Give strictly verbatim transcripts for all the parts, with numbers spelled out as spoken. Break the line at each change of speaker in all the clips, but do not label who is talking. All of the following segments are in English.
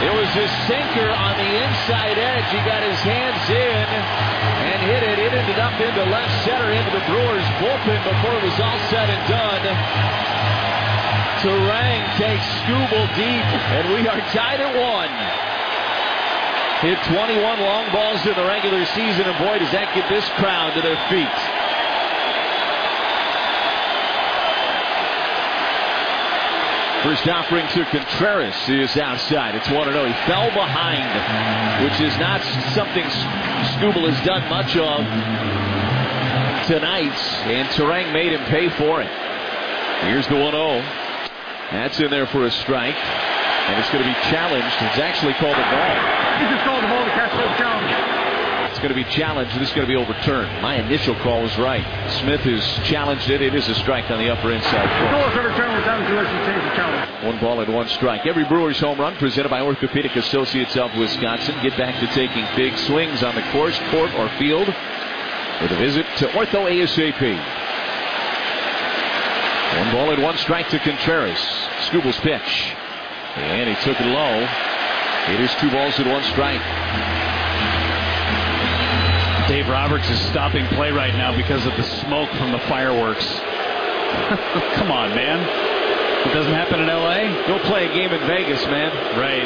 It was a sinker on the inside edge. He got his hands in and hit it. It ended up into left center into the Brewers bullpen before it was all said and done. Turang takes Skubal deep, and we are tied at one. Hit twenty-one long balls in the regular season, and boy, does that get this crowd to their feet. First offering to Contreras is outside. It's one and oh. He fell behind, which is not something Skubal has done much of tonight, and Turang made him pay for it. Here's the one oh. That's in there for a strike, and it's going to be challenged. It's actually called a ball.
This is called a ball to catch the challenge.
It's going to be challenged. This is going to be overturned. My initial call was right. Smith has challenged it. It is a strike on the upper inside.
The goal is overturned with time to listen to change the challenge.
One ball and one strike. Every Brewers home run presented by Orthopedic Associates of Wisconsin. Get back to taking big swings on the course, court, or field with a visit to Ortho ASAP. One ball and one strike to Contreras. Skubal's pitch. And he took it low. It is two balls and one strike.
Dave Roberts is stopping play right now because of the smoke from the fireworks. Come on, man. It doesn't happen in L A?
Go play a game in Vegas, man.
Right.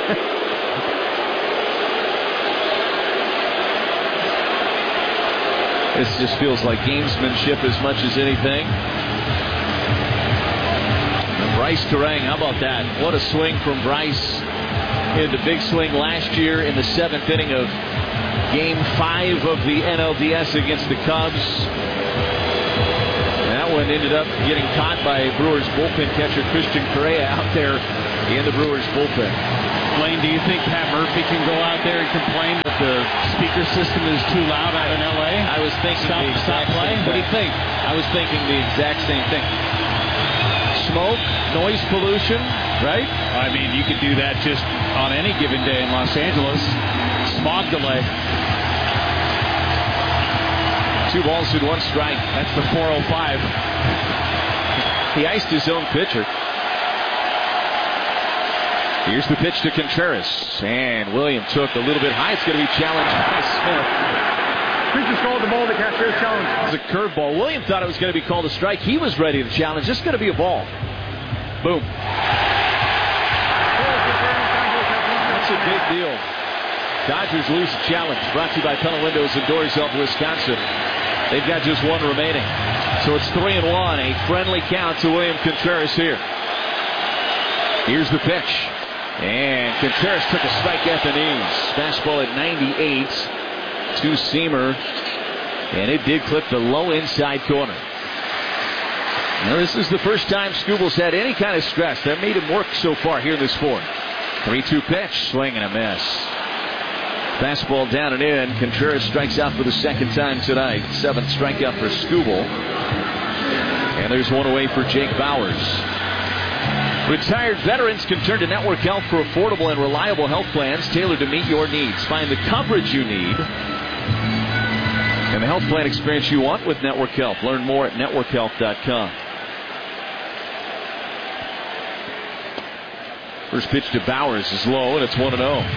This just feels like gamesmanship as much as anything. And Bryce Turang, how about that? What a swing from Bryce. He had the big swing last year in the seventh inning of Game five of the N L D S against the Cubs. That one ended up getting caught by Brewers bullpen catcher Christian Correa out there in the Brewers bullpen.
Blaine, do you think Pat Murphy can go out there and complain that the speaker system is too loud out in L A?
I was thinking
stop,
the
stop play. What do you think?
I was thinking the exact same thing. Smoke, noise pollution, right?
I mean, you could do that just on any given day in Los Angeles. Smog delay.
Two balls and one strike.
That's the four oh five.
He iced his own pitcher. Here's the pitch to Contreras. And William took a little bit high. It's going to be challenged by Smith.
Pitch is called the ball to catch the challenge.
It's a curveball. William thought it was going to be called a strike. He was ready to challenge. This is going to be a ball. Boom. That's a big deal. Dodgers lose the challenge. Brought to you by Pella Windows and Doors of Wisconsin. They've got just one remaining. So it's three and one. A friendly count to William Contreras here. Here's the pitch. And Contreras took a strike at the knees. Fastball at ninety-eight. Two-seamer. And it did clip the low inside corner. Now this is the first time Skubal's had any kind of stress. That made him work so far here in this fourth. three two pitch. Swing and a miss. Fastball down and in. Contreras strikes out for the second time tonight. Seventh strikeout for Skubal. And there's one away for Jake Bauers. Retired veterans can turn to Network Health for affordable and reliable health plans tailored to meet your needs. Find the coverage you need and the health plan experience you want with Network Health. Learn more at network health dot com. First pitch to Bauers is low, and it's one and oh.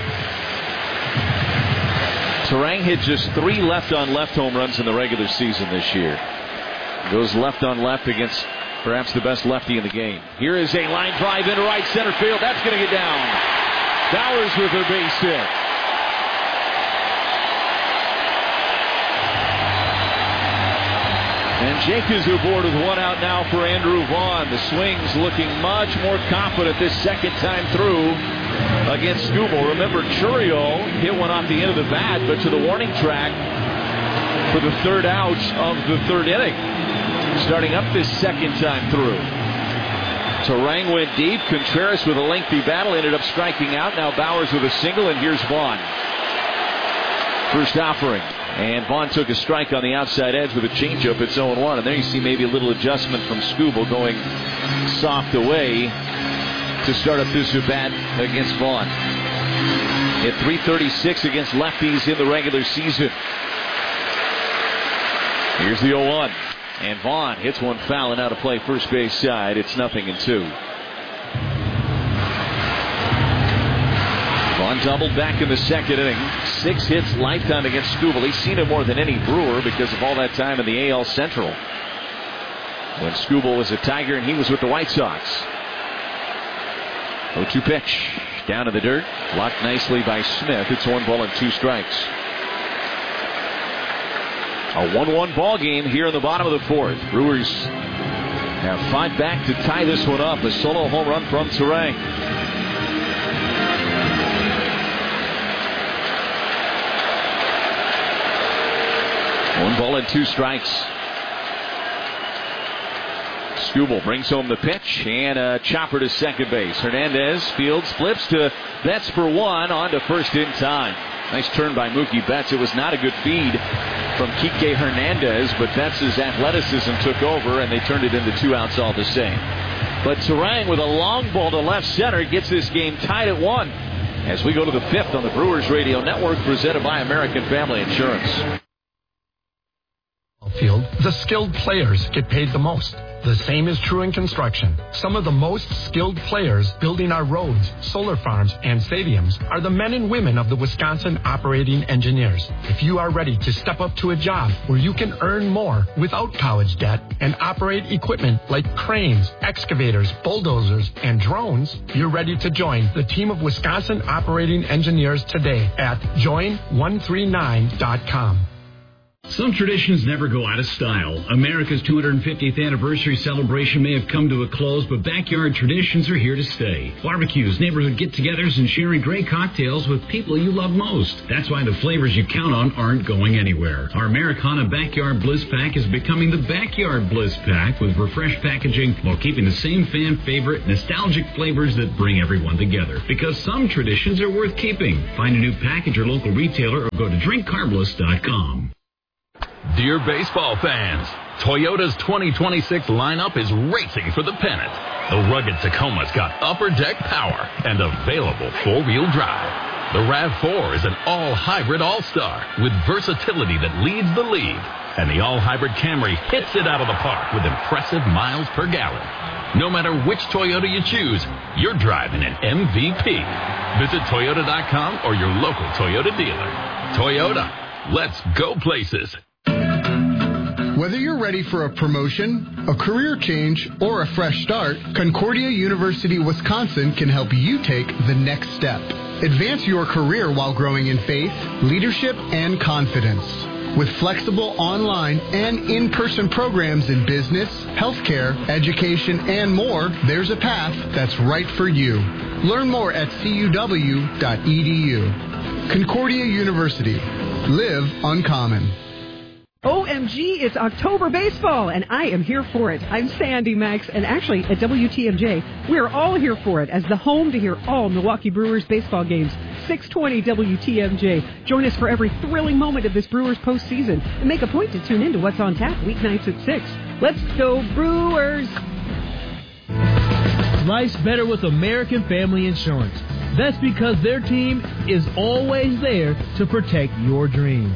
Turang hit just three left-on-left home runs in the regular season this year. Goes left-on-left against perhaps the best lefty in the game. Here is a line drive into right center field. That's going to get down. Bauers with a base hit. And Jake is aboard with one out now for Andrew Vaughn. The swing's looking much more confident this second time through against Skubal. Remember, Chourio hit one off the end of the bat, but to the warning track for the third out of the third inning. Starting up this second time through. Turang went deep. Contreras with a lengthy battle ended up striking out. Now Bauers with a single, and here's Vaughn. First offering. And Vaughn took a strike on the outside edge with a changeup. It's oh one. And there you see maybe a little adjustment from Skubal going soft away to start up this at-bat against Vaughn. Hit three thirty-six against lefties in the regular season. Here's the oh one. And Vaughn hits one foul and out of play first base side. It's nothing and two. On double back in the second inning. Six hits lifetime against Skubal. He's seen it more than any Brewer because of all that time in the A L Central. When Skubal was a Tiger and he was with the White Sox. oh two pitch. Down to the dirt. Blocked nicely by Smith. It's one ball and two strikes. A one one ball game here in the bottom of the fourth. Brewers have fought back to tie this one up. A solo home run from Turang. One ball and two strikes. Skubal brings home the pitch and a chopper to second base. Hernandez fields, flips to Betts for one, on to first in time. Nice turn by Mookie Betts. It was not a good feed from Kike Hernandez, but Betts' athleticism took over and they turned it into two outs all the same. But Turang with a long ball to left center gets this game tied at one as we go to the fifth on the Brewers Radio Network, presented by American Family Insurance.
Field, the skilled players get paid the most. The same is true in construction. Some of the most skilled players building our roads, solar farms, and stadiums are the men and women of the Wisconsin Operating Engineers. If you are ready to step up to a job where you can earn more without college debt and operate equipment like cranes, excavators, bulldozers, and drones, you're ready to join the team of Wisconsin Operating Engineers today at join one three nine dot com.
Some traditions never go out of style. America's two hundred fiftieth anniversary celebration may have come to a close, but backyard traditions are here to stay. Barbecues, neighborhood get-togethers, and sharing great cocktails with people you love most. That's why the flavors you count on aren't going anywhere. Our Americana Backyard Bliss Pack is becoming the Backyard Bliss Pack with refreshed packaging while keeping the same fan favorite nostalgic flavors that bring everyone together. Because some traditions are worth keeping. Find a new pack at your local retailer or go to drink carbliss dot com.
Dear baseball fans, Toyota's twenty twenty-six lineup is racing for the pennant. The rugged Tacoma's got upper deck power and available four-wheel drive. The RAV four is an all-hybrid all-star with versatility that leads the league. And the all-hybrid Camry hits it out of the park with impressive miles per gallon. No matter which Toyota you choose, you're driving an M V P. Visit Toyota dot com or your local Toyota dealer. Toyota, let's go places.
Whether you're ready for a promotion, a career change, or a fresh start, Concordia University Wisconsin can help you take the next step. Advance your career while growing in faith, leadership, and confidence. With flexible online and in-person programs in business, healthcare, education, and more, there's a path that's right for you. Learn more at C U W dot E D U. Concordia University. Live uncommon.
O M G, it's October baseball, and I am here for it. I'm Sandy Max, and actually at W T M J, we are all here for it as the home to hear all Milwaukee Brewers baseball games. six twenty W T M J. Join us for every thrilling moment of this Brewers postseason, and make a point to tune in to what's on tap weeknights at six. Let's go Brewers!
Life's better with American Family Insurance. That's because their team is always there to protect your dreams.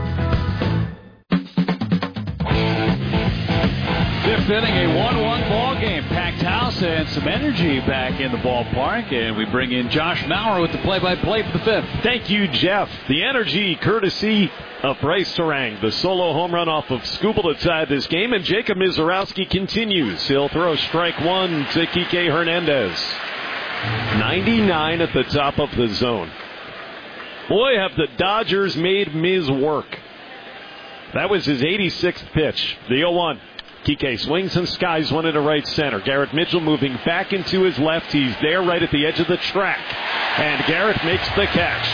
Fifth inning, a one one ball game. Packed house and some energy back in the ballpark. And we bring in Josh Maurer with the play-by-play for the fifth.
Thank you, Jeff. The energy courtesy of Bryce Turang. The solo home run off of Skubal to tie this game. And Jacob Mizorowski continues. He'll throw strike one to Kike Hernandez. ninety-nine at the top of the zone. Boy, have the Dodgers made Miz work. That was his eighty-sixth pitch. The oh one. Kike swings and skies one into right center. Garrett Mitchell moving back into his left. He's there right at the edge of the track. And Garrett makes the catch.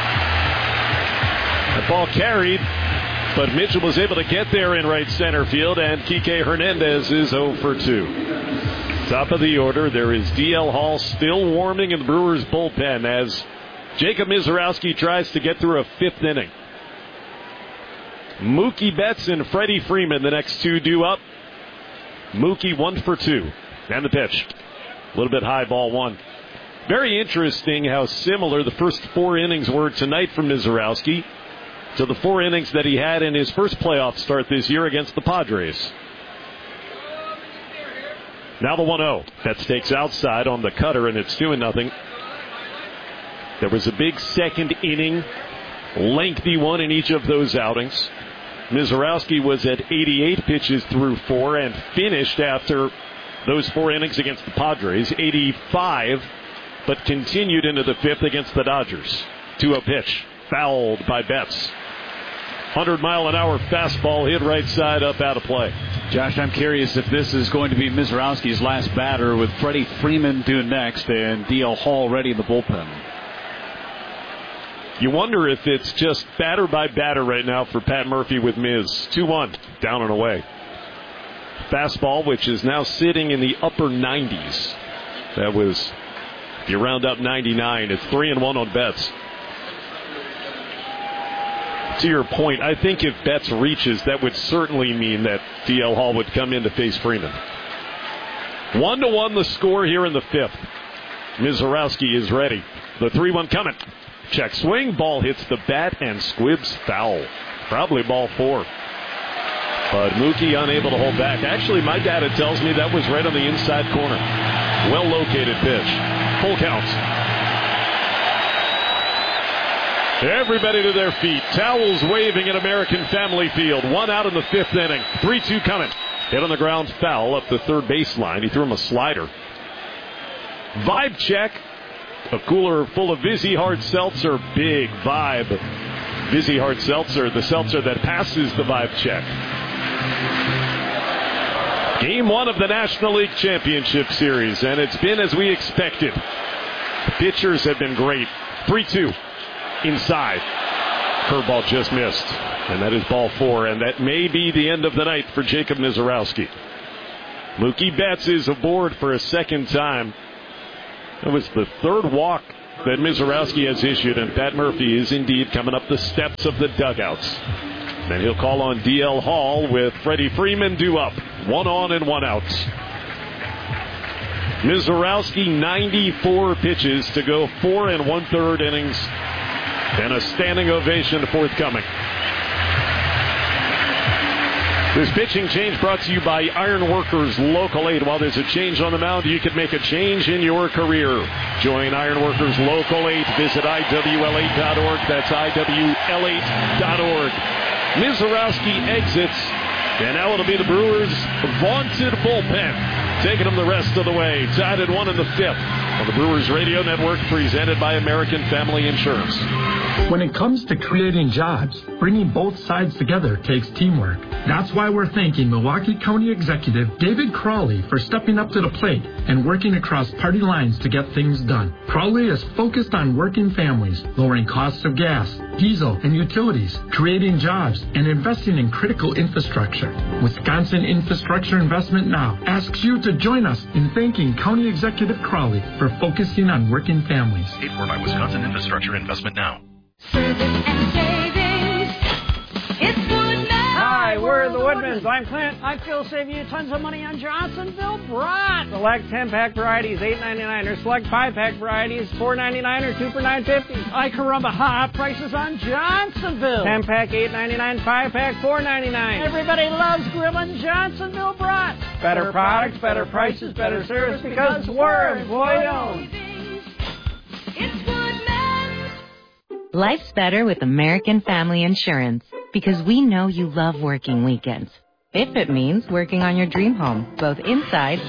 The ball carried, but Mitchell was able to get there in right center field, and Kike Hernandez is oh for two. Top of the order, there is D L Hall still warming in the Brewers bullpen as Jacob Mizorowski tries to get through a fifth inning. Mookie Betts and Freddie Freeman, the next two due up. Mookie one for two. And the pitch. A little bit high, ball one. Very interesting how similar the first four innings were tonight from Mizorowski to the four innings that he had in his first playoff start this year against the Padres. Now the one oh. That stakes outside on the cutter, and it's two and nothing. There was a big second inning, lengthy one in each of those outings. Mizorowski was at eighty-eight pitches through four and finished after those four innings against the Padres, eighty-five, but continued into the fifth against the Dodgers. two oh pitch, fouled by Betts. one hundred mile an hour fastball hit right side up out of play.
Josh, I'm curious if this is going to be Mizorowski's last batter with Freddie Freeman due next and D L Hall ready in the bullpen.
You wonder if it's just batter by batter right now for Pat Murphy with Miz. two one, down and away. Fastball, which is now sitting in the upper nineties. That was, if you round up ninety-nine, it's three and one on Betts. To your point, I think if Betts reaches, that would certainly mean that D L Hall would come in to face Freeman. One to one the score here in the fifth. Mizorowski is ready. The three one coming. Check swing, ball hits the bat and squibs foul. Probably ball four. But Mookie unable to hold back. Actually, my data tells me that was right on the inside corner. Well located pitch. Full count. Everybody to their feet. Towels waving at American Family Field. One out in the fifth inning. three two coming. Hit on the ground, foul up the third baseline. He threw him a slider. Vibe check. A cooler full of Vizzy Hard Seltzer. Big vibe. Vizzy Hard Seltzer, the seltzer that passes the vibe check. Game one of the National League Championship Series, and it's been as we expected. The pitchers have been great. three two. Inside. Curveball just missed. And that is ball four. And that may be the end of the night for Jacob Mizorowski. Mookie Betts is aboard for a second time. It was the third walk that Mizorowski has issued. And Pat Murphy is indeed coming up the steps of the dugouts. And he'll call on D L Hall with Freddie Freeman due up. One on and one out. Mizorowski, ninety-four pitches to go four and one-third innings. And a standing ovation forthcoming. This pitching change brought to you by Iron Workers Local eight. While there's a change on the mound, you can make a change in your career. Join Iron Workers Local eight. Visit I W L eight dot org. That's I W L eight dot org. Mizorowski exits, and now it'll be the Brewers' vaunted bullpen, taking them the rest of the way. Tied at one in the fifth on the Brewers Radio Network, presented by American Family Insurance.
When it comes to creating jobs, bringing both sides together takes teamwork. That's why we're thanking Milwaukee County Executive David Crawley for stepping up to the plate and working across party lines to get things done. Crawley is focused on working families, lowering costs of gas, diesel, and utilities, creating jobs, and investing in critical infrastructure. Wisconsin Infrastructure Investment Now asks you to join us in thanking County Executive Crawley for focusing on working families.
Paid for by Wisconsin Infrastructure Investment Now.
Service and savings. It's Woodman.
Hi, we're the Woodmans. I'm Clint. I feel save you tons of money on Johnsonville Brat. Select ten-pack varieties, eight ninety-nine, or select five-pack varieties, four ninety-nine, or two for nine fifty. I caramba, hot prices on Johnsonville. ten-pack, eight ninety-nine, five-pack, four ninety-nine. Everybody loves grilling Johnsonville Brat. Better, better products, better prices, better service, because we're employee-owned.
It's Woodman.
Life's better with American Family Insurance, because we know you love working weekends. If it means working on your dream home, both inside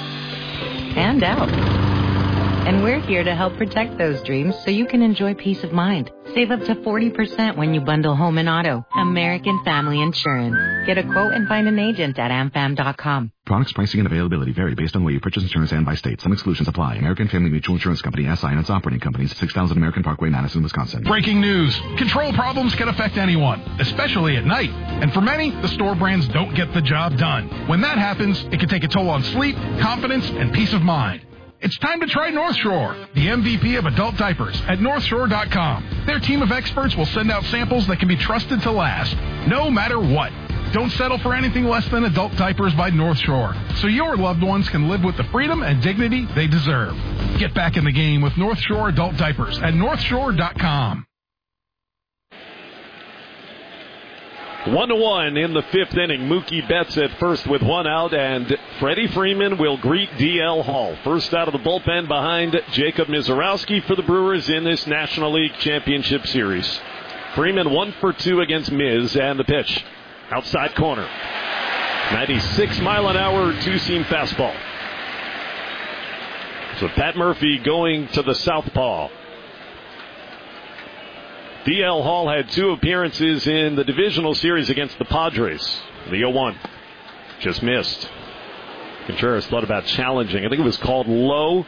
and out. And we're here to help protect those dreams so you can enjoy peace of mind. Save up to forty percent when you bundle home and auto. American Family Insurance. Get a quote and find an agent at am fam dot com.
Products, pricing, and availability vary based on where you purchase insurance and by state. Some exclusions apply. American Family Mutual Insurance Company, S I and its operating companies, six thousand American Parkway, Madison, Wisconsin.
Breaking news. Control problems can affect anyone, especially at night. And for many, the store brands don't get the job done. When that happens, it can take a toll on sleep, confidence, and peace of mind. It's time to try North Shore, the M V P of adult diapers at north shore dot com. Their team of experts will send out samples that can be trusted to last, no matter what. Don't settle for anything less than adult diapers by North Shore, so your loved ones can live with the freedom and dignity they deserve. Get back in the game with North Shore adult diapers at north shore dot com.
One to one in the fifth inning. Mookie Betts at first with one out, and Freddie Freeman will greet D L Hall. First out of the bullpen behind Jacob Mizorowski for the Brewers in this National League Championship Series. Freeman one for two against Miz, and the pitch outside corner. ninety-six mile an hour two-seam fastball. So Pat Murphy going to the southpaw. D L Hall had two appearances in the divisional series against the Padres. The oh one just missed. Contreras thought about challenging. I think it was called low.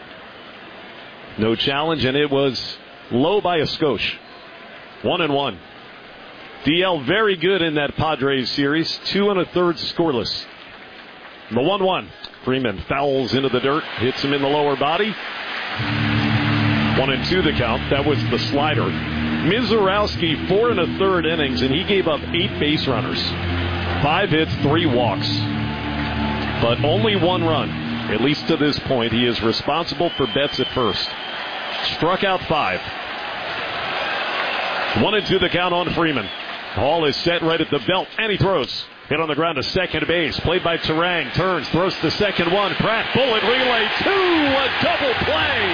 No challenge, and it was low by a skosh. One and one. D L very good in that Padres series. Two and a third scoreless. The one one. Freeman fouls into the dirt, hits him in the lower body. One and two the count. That was the slider. Mizorowski, four and a third innings, and he gave up eight base runners. Five hits, three walks. But only one run. At least to this point, he is responsible for Betts at first. Struck out five. One and two the count on Freeman. Hall is set right at the belt, and he throws. Hit on the ground to second base. Played by Terang. Turns, throws to second one. Pratt, bullet relay, two, a double play.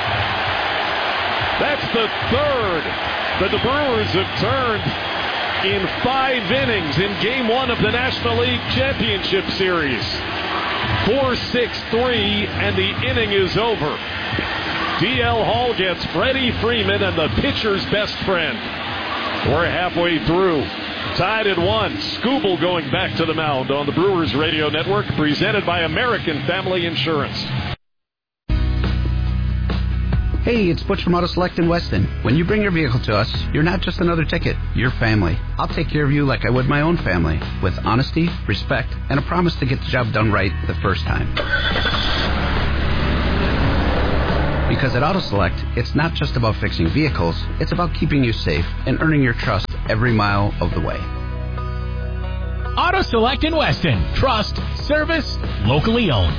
That's the third that the Brewers have turned in five innings in game one of the National League Championship Series. four six three, and the inning is over. D L Hall gets Freddie Freeman and the pitcher's best friend. We're halfway through. Tied at one. Skubal going back to the mound on the Brewers Radio Network, presented by American Family Insurance.
Hey, it's Butch from Auto Select in Weston. When you bring your vehicle to us, you're not just another ticket, you're family. I'll take care of you like I would my own family, with honesty, respect, and a promise to get the job done right the first time. Because at Auto Select, it's not just about fixing vehicles, it's about keeping you safe and earning your trust every mile of the way.
Auto Select in Weston. Trust, service, locally owned.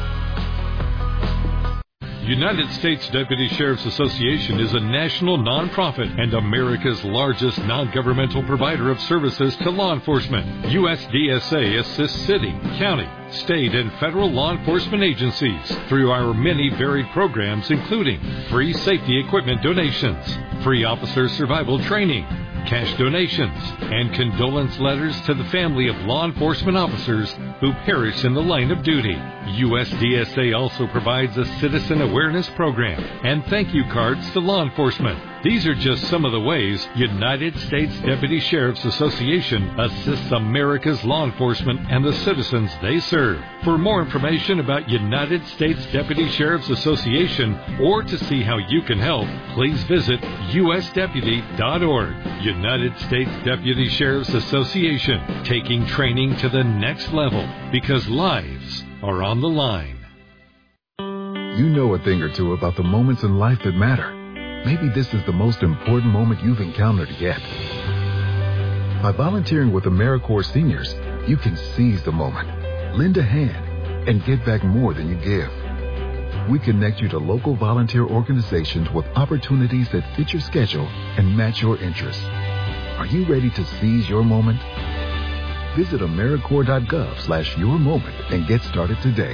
United States Deputy Sheriff's Association is a national nonprofit and America's largest non-governmental provider of services to law enforcement. U S D S A assists city, county, state, and federal law enforcement agencies through our many varied programs, including free safety equipment donations, free officer survival training, cash donations, and condolence letters to the family of law enforcement officers who perish in the line of duty. U S D S A also provides a citizen awareness program and thank you cards to law enforcement. These are just some of the ways United States Deputy Sheriff's Association assists America's law enforcement and the citizens they serve. For more information about United States Deputy Sheriff's Association or to see how you can help, please visit U S deputy dot org. United States Deputy Sheriff's Association, taking training to the next level because lives are on the line.
You know a thing or two about the moments in life that matter. Maybe this is the most important moment you've encountered yet. By volunteering with AmeriCorps Seniors, you can seize the moment, lend a hand, and get back more than you give. We connect you to local volunteer organizations with opportunities that fit your schedule and match your interests. Are you ready to seize your moment? Visit AmeriCorps dot gov slash your moment and get started today.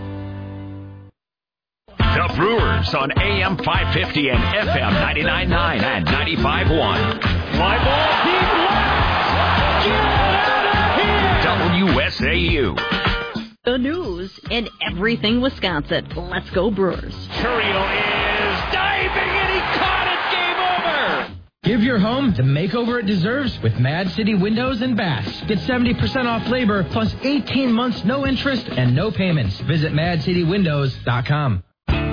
The Brewers on A M five fifty and F M ninety-nine point nine and ninety-five point one.
Fly ball deep left. Get out of here.
W S A U.
The news in everything Wisconsin. Let's go Brewers.
Churriel is diving and he caught it. Game over.
Give your home the makeover it deserves with Mad City Windows and Baths. Get seventy percent off labor plus eighteen months no interest and no payments. Visit mad city windows dot com.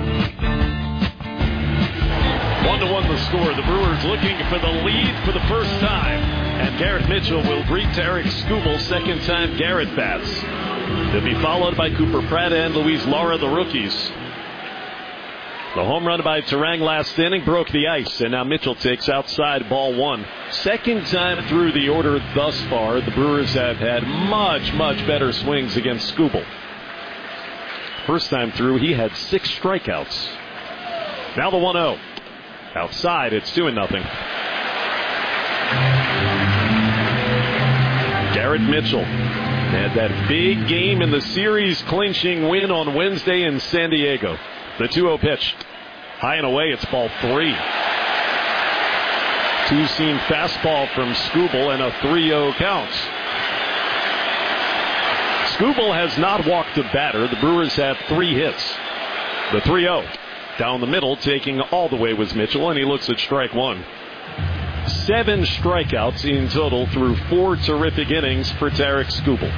One to one the score. The Brewers looking for the lead for the first time. And Garrett Mitchell will greet Tarek Skubal, second time Garrett bats. They'll be followed by Cooper Pratt and Luis Lara, the rookies. The home run by Terang last inning broke the ice, and now Mitchell takes outside ball one. Second time through the order thus far, the Brewers have had much, much better swings against Skubal. First time through, he had six strikeouts. Now the one oh. Outside, it's two and nothing. Garrett Mitchell had that big game in the series clinching win on Wednesday in San Diego. The two oh pitch. High and away, it's ball three. Two-seam fastball from Skubal and a three oh count. Skubal has not walked a batter. The Brewers have three hits. The three oh. Down the middle, taking all the way was Mitchell, and he looks at strike one. Seven strikeouts in total through four terrific innings for Tarik Skubal.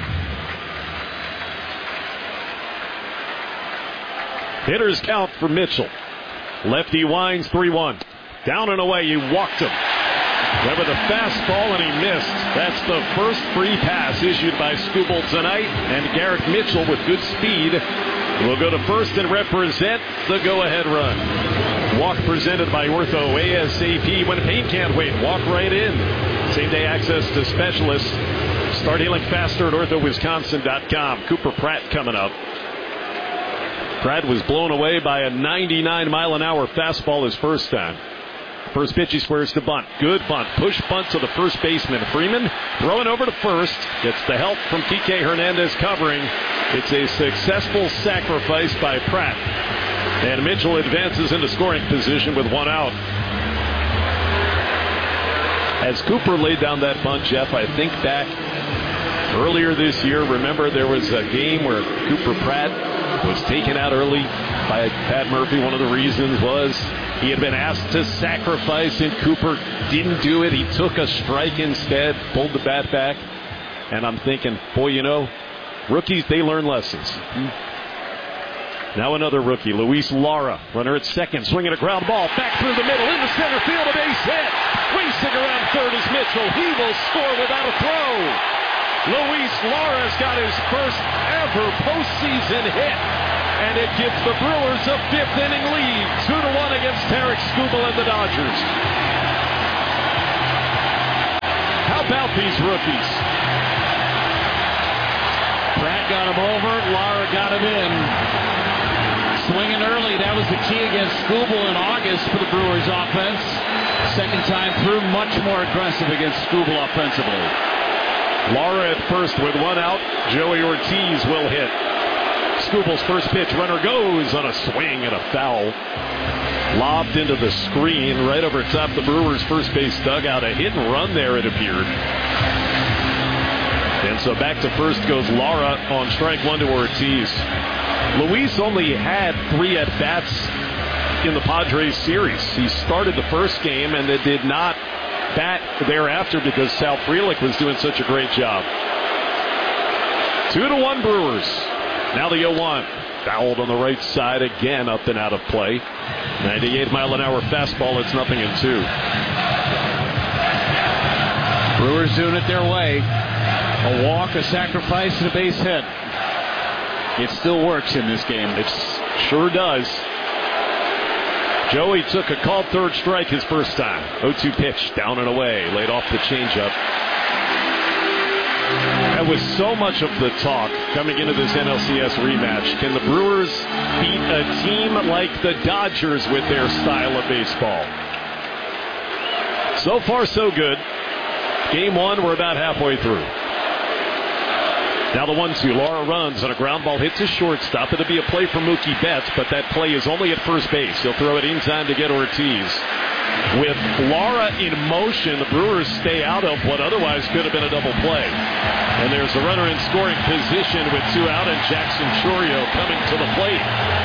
Hitters count for Mitchell. Lefty winds three one. Down and away, you walked him. Went with a fastball and he missed. That's the first free pass issued by Skubal tonight. And Garrett Mitchell with good speed will go to first and represent the go-ahead run. Walk presented by Ortho A S A P. When pain can't wait, walk right in. Same-day access to specialists. Start healing faster at ortho wisconsin dot com. Cooper Pratt coming up. Pratt was blown away by a ninety-nine mile an hour fastball his first time. First pitch, he squares to bunt. Good bunt. Push bunt to the first baseman. Freeman throwing over to first. Gets the help from Kike Hernandez covering. It's a successful sacrifice by Pratt. And Mitchell advances into scoring position with one out. As Cooper laid down that bunt, Jeff, I think back earlier this year, remember there was a game where Cooper Pratt was taken out early by Pat Murphy. One of the reasons was he had been asked to sacrifice, and Cooper didn't do it. He took a strike instead, pulled the bat back. And I'm thinking, boy, you know, rookies, they learn lessons. Now another rookie, Luis Lara, runner at second, swinging a ground ball back through the middle into center field, a base hit. Racing around third is Mitchell. He will score without a throw. Luis Lara's got his first ever postseason hit. And it gives the Brewers a fifth inning lead. Two to one against Tarik Skubal and the Dodgers. How about these rookies?
Pratt got him over. Lara got him in. Swinging early. That was the key against Skubal in August for the Brewers offense. Second time through, much more aggressive against Skubal offensively.
Lara at first with one out. Joey Ortiz will hit. Skubal's first pitch, runner goes on a swing and a foul. Lobbed into the screen right over top the Brewers' first base dugout. A hit and run there, it appeared. And so back to first goes Lara on strike one to Ortiz. Luis only had three at-bats in the Padres series. He started the first game and they did not bat thereafter because Sal Frelick was doing such a great job. Two to one Brewers. Now the oh one. Fouled on the right side again, up and out of play. ninety-eight mile an hour fastball. It's nothing in two.
Brewers doing it their way. A walk, a sacrifice, and a base hit. It still works in this game.
It sure does. Joey took a called third strike his first time. oh two pitch, down and away, laid off the changeup. That was so much of the talk coming into this N L C S rematch. Can the Brewers beat a team like the Dodgers with their style of baseball? So far, so good. Game one, we're about halfway through. Now the one two. Lara runs on a ground ball, hits a shortstop. It'll be a play for Mookie Betts, but that play is only at first base. He'll throw it in time to get Ortiz. With Lara in motion, the Brewers stay out of what otherwise could have been a double play. And there's a runner in scoring position with two out, and Jackson Chourio coming to the plate.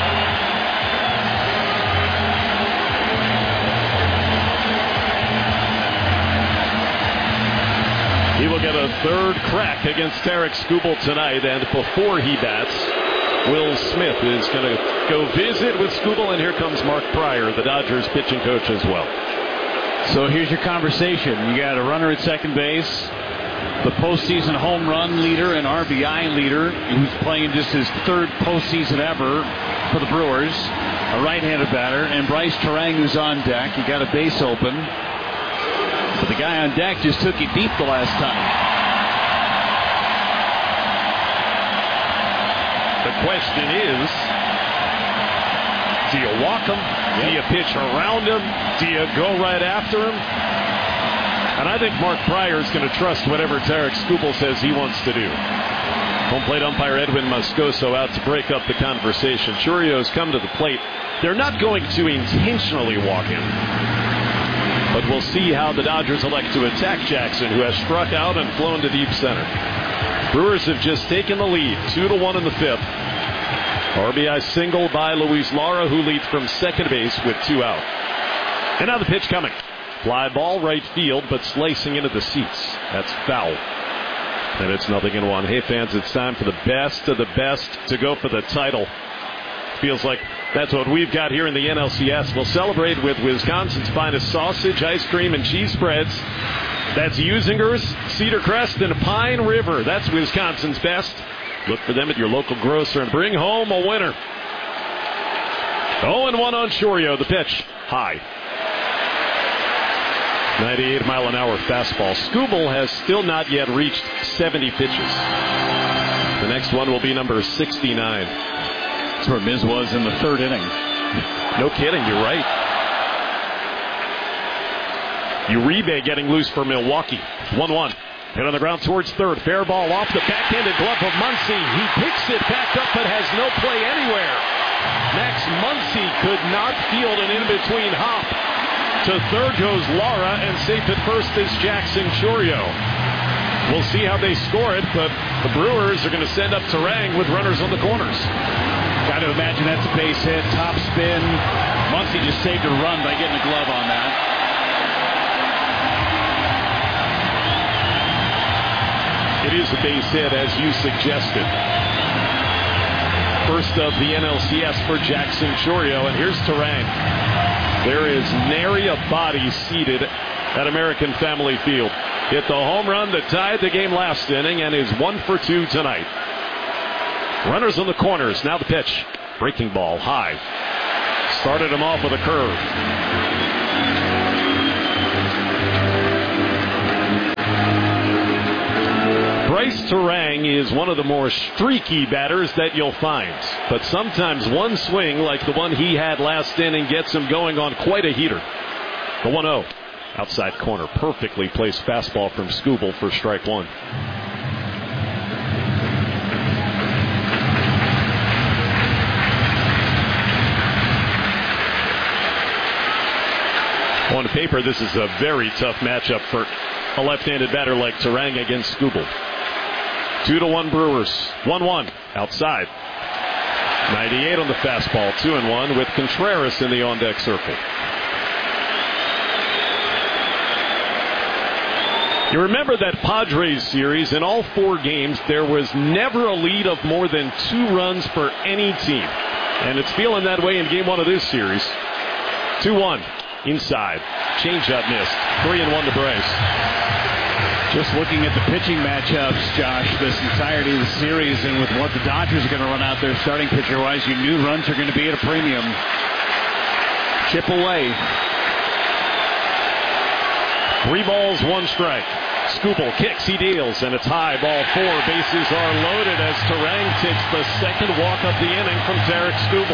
He will get a third crack against Tarik Skubal tonight, and before he bats, Will Smith is going to go visit with Skubal, and here comes Mark Pryor, the Dodgers pitching coach as well.
So here's your conversation. You got a runner at second base, the postseason home run leader and R B I leader, who's playing just his third postseason ever for the Brewers, a right-handed batter, and Bryce Turang, who's on deck. You got a base open. But the guy on deck just took it deep the last time.
The question is, do you walk him? Yep. Do you pitch around him? Do you go right after him? And I think Mark Pryor is going to trust whatever Tarek Skubal says he wants to do. Home plate umpire Edwin Moscoso out to break up the conversation. Churio's come to the plate. They're not going to intentionally walk him. But we'll see how the Dodgers elect to attack Jackson, who has struck out and flown to deep center. Brewers have just taken the lead, two to one in the fifth. R B I single by Luis Lara, who leads from second base with two out. And now the pitch coming. Fly ball right field, but slicing into the seats. That's foul. And it's nothing in one. Hey, fans, it's time for the best of the best to go for the title. Feels like that's what we've got here in the N L C S. We'll celebrate with Wisconsin's finest sausage, ice cream, and cheese spreads. That's Usinger's, Cedar Crest, and Pine River. That's Wisconsin's best. Look for them at your local grocer and bring home a winner. oh and one on Chourio. The pitch high. ninety-eight mile an hour fastball. Skubal has still not yet reached seventy pitches. The next one will be number sixty-nine.
That's where Miz was in the third inning.
No kidding, you're right. Uribe getting loose for Milwaukee. one one. Hit on the ground towards third. Fair ball off the backhanded glove of Muncy. He picks it back up but has no play anywhere. Max Muncy could not field an in-between hop. To third goes Lara, and safe at first is Jackson Chourio. We'll see how they score it, but the Brewers are going to send up Terang with runners on the corners.
Got to imagine that's a base hit, top spin. Muncy just saved a run by getting a glove on that.
It is a base hit, as you suggested. First of the N L C S for Jackson Chourio, and here's Terang. There is nary a body seated at American Family Field. Hit the home run that tied the game last inning and is one for two tonight. Runners on the corners. Now the pitch. Breaking ball high. Started him off with a curve. Bryce Terang is one of the more streaky batters that you'll find. But sometimes one swing like the one he had last inning gets him going on quite a heater. The one oh. Outside corner. Perfectly placed fastball from Skubal for strike one. On paper, this is a very tough matchup for a left-handed batter like Terang against Skubal. Two to one Brewers. one one outside. ninety-eight on the fastball. Two and one with Contreras in the on-deck circle. You remember that Padres series, in all four games, there was never a lead of more than two runs for any team. And it's feeling that way in game one of this series. two one. Inside. Changeup missed. three and one to Bryce.
Just looking at the pitching matchups, Josh, this entirety of the series, and with what the Dodgers are going to run out there starting pitcher-wise, you knew runs are going to be at a premium. Chip away. Three balls, one strike. Skubal kicks, he deals, and it's high, ball four. Bases are loaded as Terang takes the second walk of the inning from Tarek Skubal.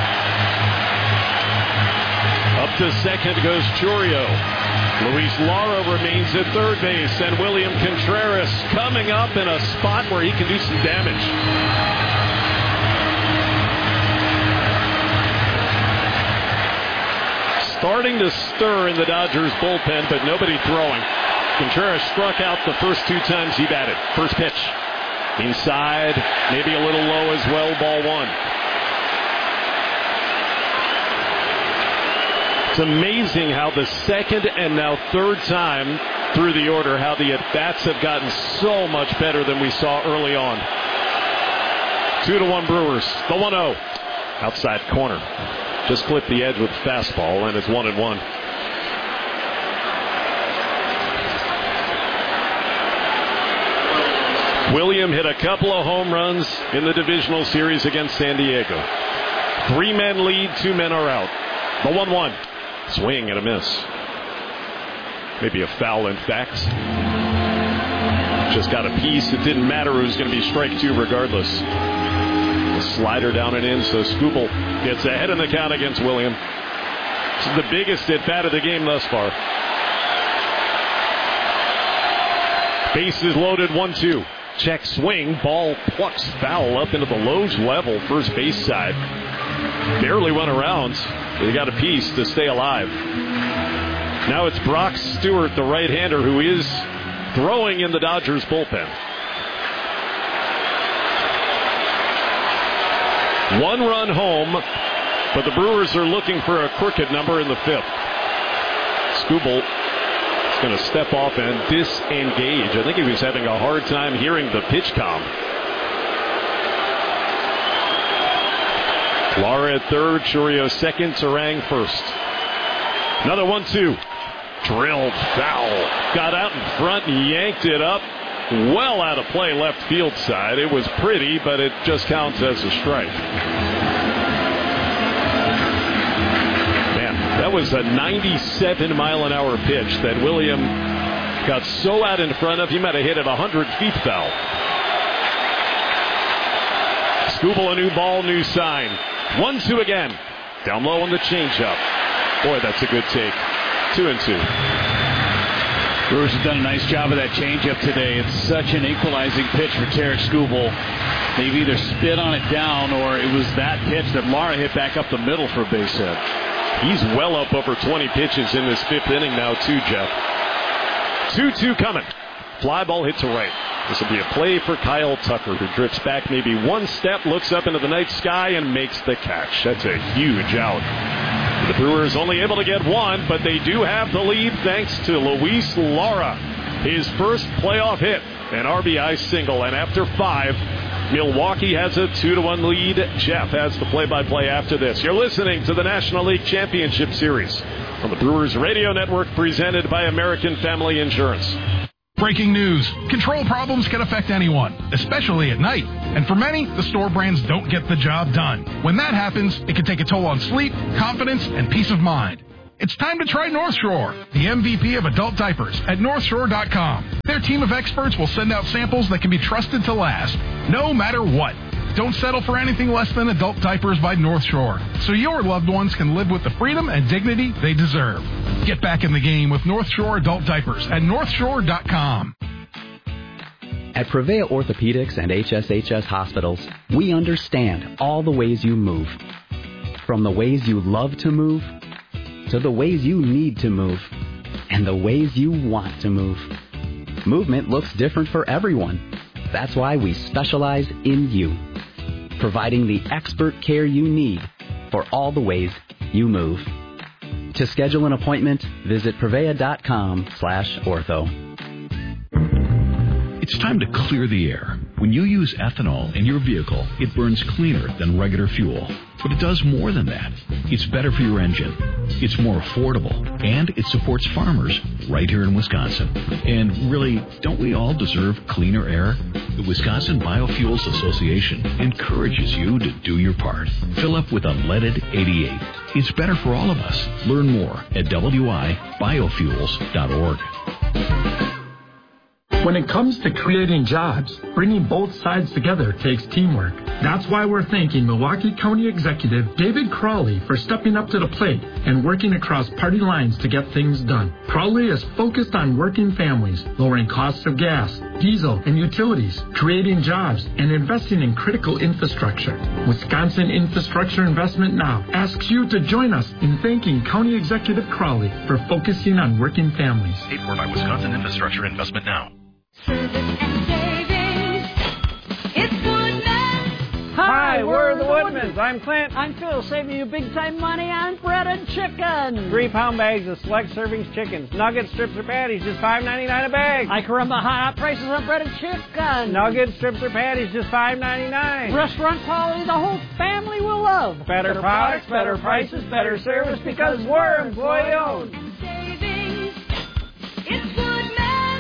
Up to second goes Chourio. Luis Lara remains at third base, and William Contreras coming up in a spot where he can do some damage. Starting to stir in the Dodgers bullpen, but nobody throwing. Contreras struck out the first two times he batted. First pitch. Inside, maybe a little low as well, ball one. It's amazing how the second and now third time through the order, how the at-bats have gotten so much better than we saw early on. Two to one Brewers. The one oh. Outside corner. Just clipped the edge with the fastball, and it's one and one. William hit a couple of home runs in the divisional series against San Diego. Three men lead, two men are out. The one one. Swing and a miss. Maybe a foul, in fact. Just got a piece. It didn't matter. It was going to be strike two regardless. The slider down and in, so Skubal gets ahead in the count against William. This is the biggest at bat of the game thus far.
Bases loaded, one two. Check swing. Ball plucks foul up into the Loge level, first base side. Barely went around. They got a piece to stay alive. Now it's Brock Stewart, the right-hander, who is throwing in the Dodgers bullpen. One run home, but the Brewers are looking for a crooked number in the fifth. Skubal is going to step off and disengage. I think he was having a hard time hearing the pitch count. Lara at third, Churio second, Turang first. Another one two. Drilled foul. Got out in front and yanked it up. Well out of play left field side. It was pretty, but it just counts as a strike. Man, that was a ninety-seven mile an hour pitch that William got so out in front of. He might have hit it one hundred feet foul. Skubal, a new ball, new sign. one two again. Down low on the changeup. Boy, that's a good take. Two and two.
Brewers have done a nice job of that changeup today. It's such an equalizing pitch for Tarik Skubal. They've either spit on it down or it was that pitch that Lara hit back up the middle for a base hit.
He's well up over twenty pitches in this fifth inning now, too, Jeff. two two coming. Fly ball hit to right. This will be a play for Kyle Tucker, who drifts back maybe one step, looks up into the night sky, and makes the catch. That's a huge out. The Brewers only able to get one, but they do have the lead thanks to Luis Lara. His first playoff hit, an R B I single, and after five, Milwaukee has a two to one lead. Jeff has the play-by-play after this. You're listening to the National League Championship Series on the Brewers Radio Network, presented by American Family Insurance.
Breaking news. Control problems can affect anyone, especially at night. And for many, the store brands don't get the job done. When that happens, it can take a toll on sleep, confidence, and peace of mind. It's time to try North Shore, the M V P of adult diapers at north shore dot com. Their team of experts will send out samples that can be trusted to last, no matter what. Don't settle for anything less than adult diapers by North Shore, so your loved ones can live with the freedom and dignity they deserve. Get back in the game with North Shore adult diapers at north shore dot com.
At Prevea Orthopedics and H S H S Hospitals, we understand all the ways you move. From the ways you love to move, to the ways you need to move, and the ways you want to move. Movement looks different for everyone. That's why we specialize in you, providing the expert care you need for all the ways you move. To schedule an appointment, visit prevea dot com slash ortho.
It's time to clear the air. When you use ethanol in your vehicle, it burns cleaner than regular fuel. But it does more than that. It's better for your engine. It's more affordable. And it supports farmers right here in Wisconsin. And really, don't we all deserve cleaner air? The Wisconsin Biofuels Association encourages you to do your part. Fill up with unleaded eighty-eight. It's better for all of us. Learn more at w i biofuels dot org.
When it comes to creating jobs, bringing both sides together takes teamwork. That's why we're thanking Milwaukee County Executive David Crawley for stepping up to the plate and working across party lines to get things done. Crawley is focused on working families, lowering costs of gas, diesel, and utilities, creating jobs, and investing in critical infrastructure. Wisconsin Infrastructure Investment Now asks you to join us in thanking County Executive Crawley for focusing on working families.
Paid for by Wisconsin Infrastructure Investment Now.
Service and savings. It's Woodman's.
Hi, we're the Woodmans. I'm Clint. I'm Phil, saving you big time money on breaded chicken. Three pound bags of select servings chickens. Nuggets, strips, or patties, just five ninety-nine a bag. I caramba, hot prices on breaded chicken. Nuggets, strips, or patties, just five ninety-nine. Restaurant quality the whole family will love. Better, better products, better prices, better service because we're employee owned.
Savings. It's Woodman's.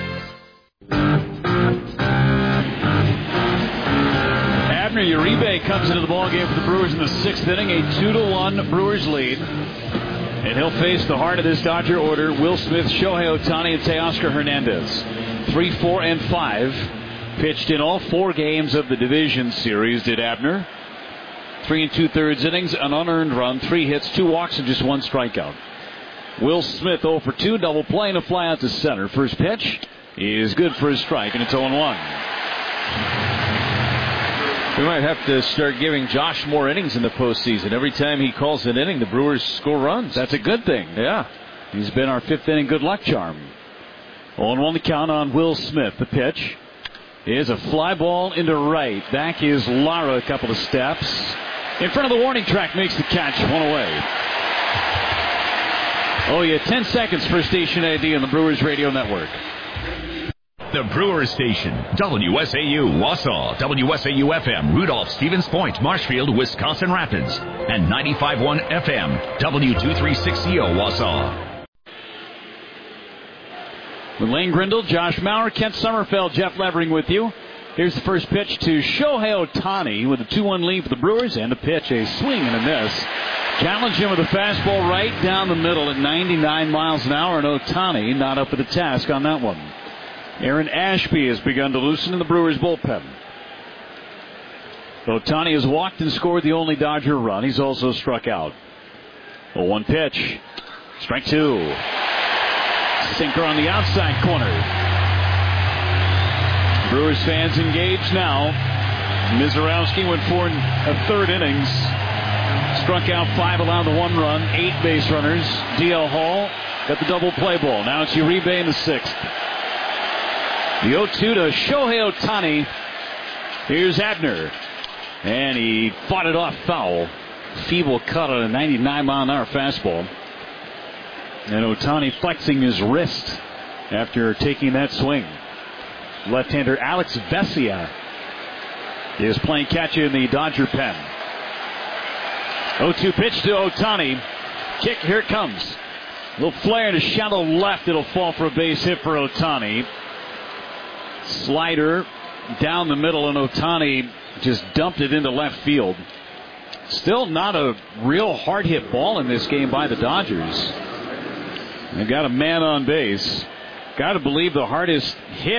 Abner Uribe comes into the ballgame for the Brewers in the sixth inning, a two to one Brewers lead. And he'll face the heart of this Dodger order, Will Smith, Shohei Ohtani, and Teoscar Hernandez. Three, four, and five. Pitched in all four games of the division series, did Abner. Three and two-thirds innings, an unearned run, three hits, two walks, and just one strikeout. Will Smith oh for two, double play and a fly out to center. First pitch, is good for a strike, and it's oh one.
We might have to start giving Josh more innings in the postseason. Every time he calls an inning, the Brewers score runs.
That's a good thing.
Yeah.
He's been our fifth inning good luck charm. oh one the count on Will Smith. The pitch is a fly ball into right. Back is Lara a couple of steps. In front of the warning track, makes the catch. One away. Oh, yeah, ten seconds for station I D on the Brewers Radio Network.
The Brewers Station, W S A U, Wausau, W S A U F M, Rudolph, Stevens Point, Marshfield, Wisconsin Rapids, and ninety-five point one F M, W two thirty-six C O, Wausau.
With Lane Grindle, Josh Maurer, Kent Sommerfeld, Jeff Levering with you. Here's the first pitch to Shohei Ohtani with a two one lead for the Brewers, and a pitch, a swing and a miss. Challenge him with a fastball right down the middle at ninety-nine miles an hour, and Ohtani not up to the task on that one. Aaron Ashby has begun to loosen in the Brewers bullpen. Ohtani has walked and scored the only Dodger run. He's also struck out. oh one pitch. Strike two. Sinker on the outside corner. Brewers fans engaged now. Mizorowski went four and a third innings. Struck out five, allowed the one run, eight base runners. D L Hall got the double play ball. Now it's Uribe in the sixth. The oh two to Shohei Ohtani. Here's Abner. And he fought it off foul. Feeble cut on a ninety-nine mile an hour fastball. And Ohtani flexing his wrist after taking that swing. Left-hander Alex Vesia is playing catch in the Dodger pen. oh two pitch to Ohtani. Kick, here it comes. A little flare to shallow left. It'll fall for a base hit for Ohtani. Slider down the middle, and Ohtani just dumped it into left field. Still not a real hard hit ball in this game by the Dodgers. They've got a man on base. Got to believe the hardest hit